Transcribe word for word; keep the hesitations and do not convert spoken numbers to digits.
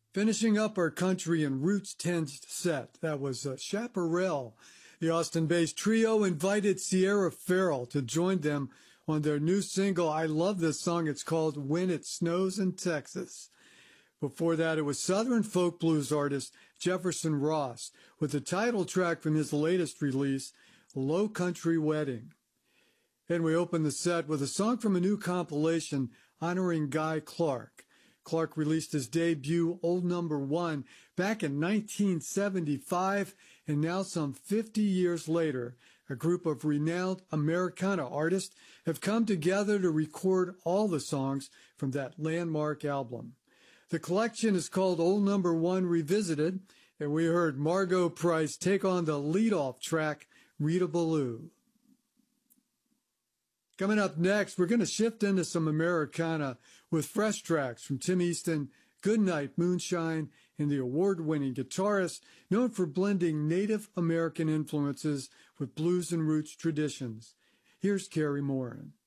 Finishing up our country and roots-tinged set, that was uh, Chaparral. The Austin-based trio invited Sierra Farrell to join them on their new single. I love this song. It's called When It Snows in Texas. Before that, it was Southern folk blues artist Jefferson Ross with the title track from his latest release, Low Country Wedding. And we opened the set with a song from a new compilation honoring Guy Clark. Clark released his debut, Old Number One, back in nineteen seventy-five, and now some fifty years later, a group of renowned Americana artists have come together to record all the songs from that landmark album. The collection is called Old Number One Revisited, and we heard Margo Price take on the lead-off track, Rita Ballou. Coming up next, we're going to shift into some Americana with fresh tracks from Tim Easton, Goodnight Moonshine, and the award-winning guitarist known for blending Native American influences with blues and roots traditions. Here's Carrie Morin.